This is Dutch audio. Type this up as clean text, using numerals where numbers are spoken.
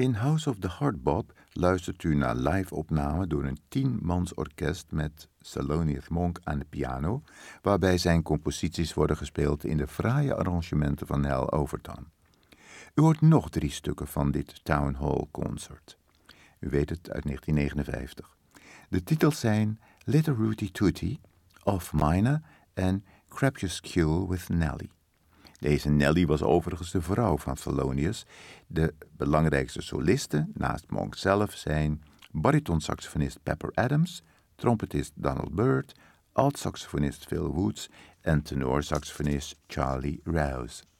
In House of the Hardbop luistert u naar live-opname door een 10-mans orkest met Thelonious Monk aan de piano, waarbij zijn composities worden gespeeld in de fraaie arrangementen van Hal Overton. U hoort nog 3 stukken van dit Town Hall Concert. U weet het, uit 1959. De titels zijn Little Rooty Tooty, Off Minor en Crepuscule with Nellie. Deze Nellie was overigens de vrouw van Thelonious. De belangrijkste solisten, naast Monk zelf, zijn baritonsaxofonist Pepper Adams, trompetist Donald Byrd, alt-saxofonist Phil Woods en tenorsaxofonist Charlie Rouse.